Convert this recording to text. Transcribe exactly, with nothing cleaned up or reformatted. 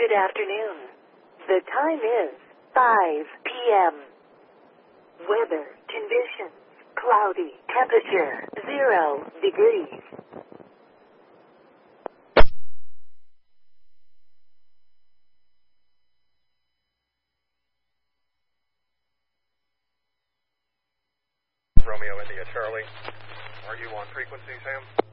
Good afternoon. The time is five p.m. Weather conditions, cloudy, temperature zero degrees. Romeo India Charlie, are you on frequency, Sam?